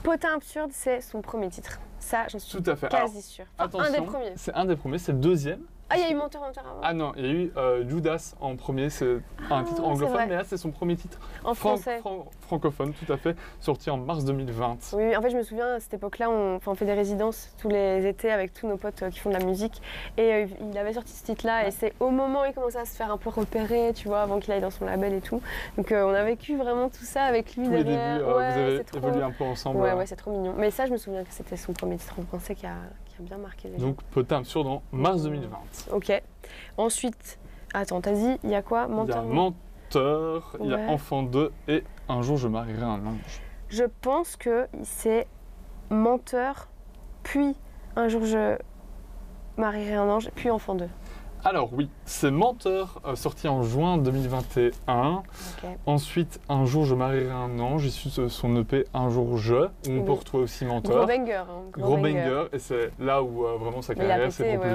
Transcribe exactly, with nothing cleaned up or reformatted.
Potin absurde, c'est son premier titre. Ça, j'en suis Tout à fait. quasi sûre. Enfin, Attention, un des premiers. c'est un des premiers, c'est le deuxième. Ah, il y a eu Menteur, Menteur avant. Ah non, il y a eu euh, Judas en premier, c'est Ah, un titre c'est anglophone, vrai. mais là c'est son premier titre En fran- français. fran- francophone, tout à fait, sorti en mars deux mille vingt. Oui, en fait, je me souviens, à cette époque-là, on, enfin, on fait des résidences tous les étés avec tous nos potes euh, qui font de la musique. Et euh, il avait sorti ce titre-là, et c'est au moment où il commençait à se faire un peu repérer, tu vois, avant qu'il aille dans son label et tout. Donc, euh, on a vécu vraiment tout ça avec lui Tous les derrière. débuts, euh, Ouais, vous avez c'est trop... évolué un peu ensemble. Ouais, euh. ouais, c'est trop mignon. Mais ça, je me souviens que c'était son premier titre en français qui a, qui a bien marqué les gens. Donc Potin absurde en mars deux mille vingt. Ok. Ensuite, attends, t'as dit, il y a quoi? Il y a Menteur. Menteur, il y a Ouais. Enfant deux et Un jour je marierai un ange. Je pense que c'est Menteur, puis Un jour je marierai un ange, puis Enfant deux. Alors oui, c'est Menteur, euh, sorti en juin deux mille vingt et un. Ok. Ensuite, Un jour je marierai un ange, issu de son E P Un jour je, où on Oui. peut retrouver aussi Menteur. Gros banger. Hein, Gros banger, et c'est là où euh, vraiment sa Mais il a carrière pété, s'est ouais, propulsée.